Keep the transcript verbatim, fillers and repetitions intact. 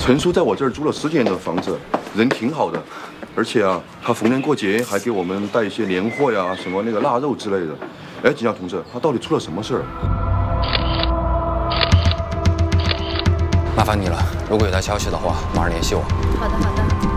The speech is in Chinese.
陈叔在我这儿租了十几年的房子，人挺好的，而且啊，他逢年过节还给我们带一些年货呀，什么那个腊肉之类的。哎，警察同志，他到底出了什么事儿？ 麻烦你了，如果有他消息的话，马上联系我。 好的，好的。